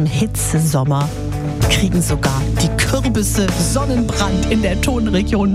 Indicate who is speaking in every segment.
Speaker 1: Im Hitzesommer kriegen sogar die Kürbisse Sonnenbrand in der Tonregion.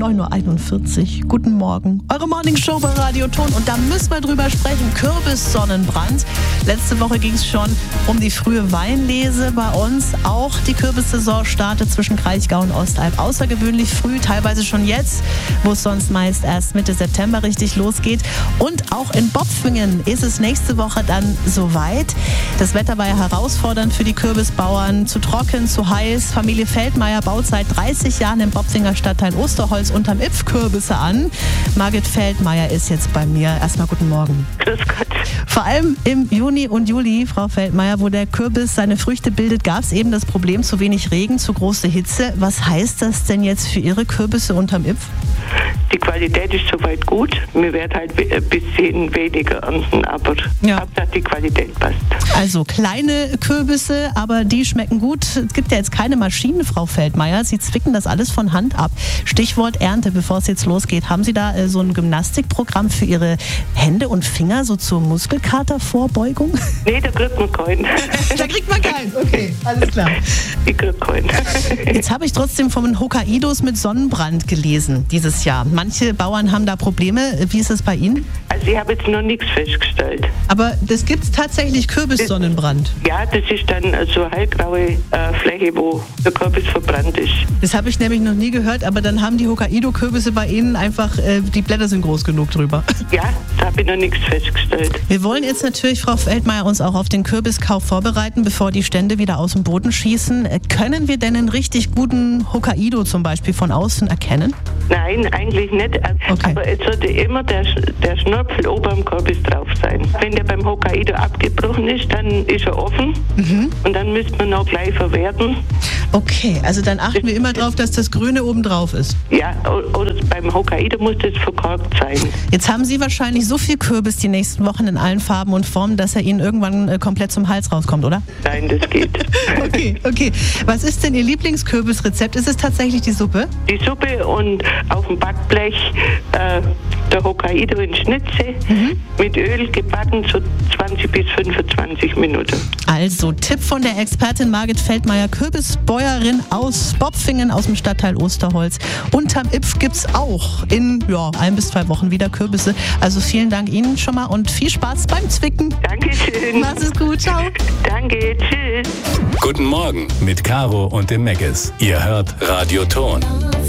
Speaker 1: 9:41 Uhr. Guten Morgen. Eure Morningshow bei Radio Ton. Und da müssen wir drüber sprechen. Kürbis-Sonnenbrand. Letzte Woche ging es schon um die frühe Weinlese bei uns. Auch die Kürbissaison startet zwischen Kraichgau und Ostalb. Außergewöhnlich früh, teilweise schon jetzt, wo es sonst meist erst Mitte September richtig losgeht. Und auch in Bopfingen ist es nächste Woche dann soweit. Das Wetter war ja herausfordernd für die Kürbisbauern. Zu trocken, zu heiß. Familie Feldmeier baut seit 30 Jahren im Bopfinger Stadtteil Osterholz unterm Ipf Kürbisse an. Margit Feldmeier ist jetzt bei mir. Erstmal guten Morgen.
Speaker 2: Grüß Gott.
Speaker 1: Vor allem im Juni und Juli, Frau Feldmeier, wo der Kürbis seine Früchte bildet, gab es eben das Problem, zu wenig Regen, zu große Hitze. Was heißt das denn jetzt für Ihre Kürbisse unterm Ipf?
Speaker 2: Die Qualität ist soweit gut. Wir werden halt ein bisschen weniger ernten, aber Hauptsache die Qualität passt.
Speaker 1: Also kleine Kürbisse, aber die schmecken gut. Es gibt ja jetzt keine Maschinen, Frau Feldmeier. Sie zwicken das alles von Hand ab. Stichwort Ernte, bevor es jetzt losgeht. Haben Sie da so ein Gymnastikprogramm für Ihre Hände und Finger, so zur Muskelkatervorbeugung?
Speaker 2: Nee, da kriegt man keinen.
Speaker 1: Da kriegt man keinen, okay, alles klar.
Speaker 2: Ich krieg keinen.
Speaker 1: Jetzt habe ich trotzdem von Hokkaidos mit Sonnenbrand gelesen dieses Jahr. Manche Bauern haben da Probleme. Wie ist es bei Ihnen?
Speaker 2: Also ich habe jetzt noch nichts festgestellt.
Speaker 1: Aber das gibt es tatsächlich, Kürbissonnenbrand.
Speaker 2: Ja, das ist dann so eine hellgraue Fläche, wo der Kürbis verbrannt ist.
Speaker 1: Das habe ich nämlich noch nie gehört, aber dann haben die Hokkaido-Kürbisse bei Ihnen einfach, die Blätter sind groß genug drüber.
Speaker 2: Ja, da habe ich noch nichts festgestellt.
Speaker 1: Wir wollen jetzt natürlich, Frau Feldmeier, uns auch auf den Kürbiskauf vorbereiten, bevor die Stände wieder aus dem Boden schießen. Können wir denn einen richtig guten Hokkaido zum Beispiel von außen erkennen?
Speaker 2: Nein, eigentlich nicht.
Speaker 1: Okay.
Speaker 2: Aber es sollte immer der Schnörpfel oben am Kürbis drauf sein. Wenn der beim Hokkaido abgebrochen ist, dann ist er offen. Und dann müsste man auch gleich verwerten.
Speaker 1: Okay, also dann achten wir immer drauf, dass das Grüne oben drauf ist.
Speaker 2: Ja, oder beim Hokkaido muss das verkorkt sein.
Speaker 1: Jetzt haben Sie wahrscheinlich so viel Kürbis die nächsten Wochen in allen Farben und Formen, dass er Ihnen irgendwann komplett zum Hals rauskommt, oder?
Speaker 2: Nein, das geht.
Speaker 1: Okay. Was ist denn Ihr Lieblingskürbisrezept? Ist es tatsächlich die Suppe?
Speaker 2: Die Suppe und auf dem Backblech der Hokkaido in Schnitze mit Öl gebacken, so 20 bis 25 Minuten.
Speaker 1: Also Tipp von der Expertin Margit Feldmeier, Kürbisbäuerin aus Bopfingen aus dem Stadtteil Osterholz. Unterm Ipf gibt's auch in 1 bis 2 Wochen wieder Kürbisse. Also vielen Dank Ihnen schon mal und viel Spaß beim Zwicken.
Speaker 2: Dankeschön.
Speaker 1: Mach's es gut, ciao.
Speaker 2: Danke, tschüss.
Speaker 3: Guten Morgen mit Caro und dem Megges. Ihr hört Radio Ton.